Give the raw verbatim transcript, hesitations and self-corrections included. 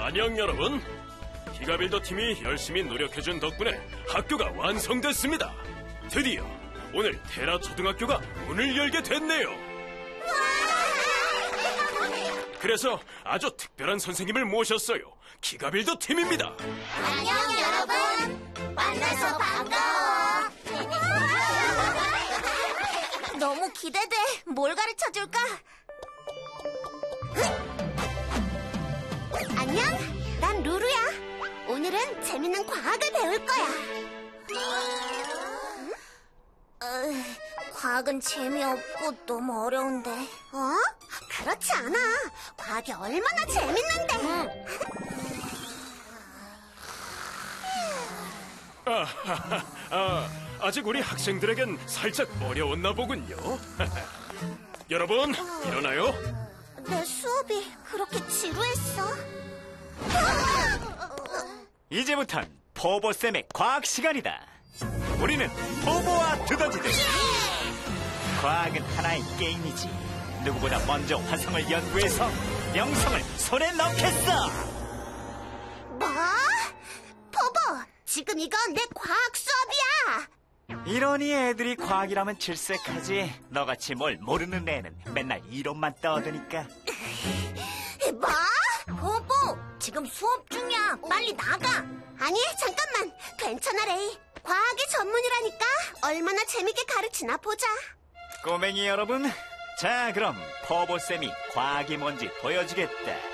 안녕 여러분. 기가빌더 팀이 열심히 노력해준 덕분에 학교가 완성됐습니다. 드디어 오늘 테라 초등학교가 문을 열게 됐네요. 그래서 아주 특별한 선생님을 모셨어요. 기가빌더 팀입니다. 안녕 여러분. 만나서 반가워. 너무 기대돼. 뭘 가르쳐줄까? 안녕, 난 루루야. 오늘은 재밌는 과학을 배울 거야. 응? 어, 과학은 재미없고 너무 어려운데. 어? 그렇지 않아. 과학이 얼마나 재밌는데. 응. 아, 아, 아직 우리 학생들에겐 살짝 어려웠나 보군요. 여러분, 일어나요. 내 수업이 그렇게 지루했어? 이제부턴 포보쌤의 과학 시간이다. 우리는 포보와 두더지들. 과학은 하나의 게임이지. 누구보다 먼저 화성을 연구해서 명성을 손에 넣겠어. 뭐? 포보, 지금 이건 내 과학 수업이야. 이러니 애들이 과학이라면 질색하지. 너같이 뭘 모르는 애는 맨날 이론만 떠드니까. 뭐? 포보, 지금 수업 중이야. 빨리 나가. 아니, 잠깐만. 괜찮아, 레이. 과학이 전문이라니까. 얼마나 재밌게 가르치나 보자. 꼬맹이 여러분, 자 그럼 포보쌤이 과학이 뭔지 보여주겠다.